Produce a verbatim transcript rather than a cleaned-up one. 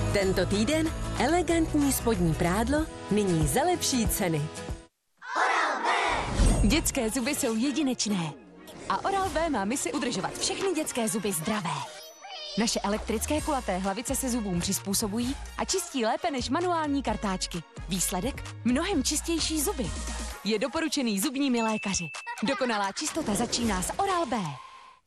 Tento týden elegantní spodní prádlo, nyní za lepší ceny. Oral-B! Dětské zuby jsou jedinečné. A Oral-B má misi udržovat všechny dětské zuby zdravé. Naše elektrické kulaté hlavice se zubům přizpůsobují a čistí lépe než manuální kartáčky. Výsledek? Mnohem čistější zuby. Je doporučený zubními lékaři. Dokonalá čistota začíná s Oral-B.